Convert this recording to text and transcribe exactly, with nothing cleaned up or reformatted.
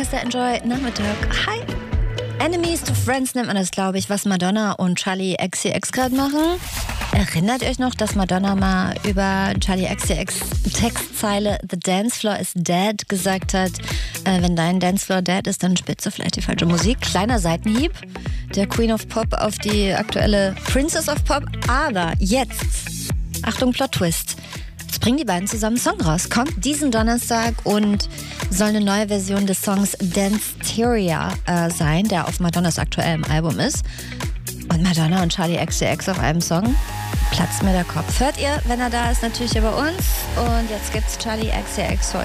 ist der Enjoy Nachmittag. Hi. Enemies to Friends nennt man das, glaube ich, was Madonna und Charli X C X gerade machen. Erinnert ihr euch noch, dass Madonna mal über Charli X C X Textzeile The Dance Floor is Dead gesagt hat, äh, wenn dein Dancefloor dead ist, dann spielst du vielleicht die falsche Musik. Kleiner Seitenhieb der Queen of Pop auf die aktuelle Princess of Pop. Aber jetzt, Achtung, Plot-Twist, jetzt bringen die beiden zusammen einen Song raus. Kommt diesen Donnerstag und soll eine neue Version des Songs Danceteria äh, sein, der auf Madonnas aktuellem Album ist. Und Madonna und Charli X C X auf einem Song. Platzt mir der Kopf. Hört ihr, wenn er da ist, natürlich über uns. Und jetzt gibt's Charli X C X für euch.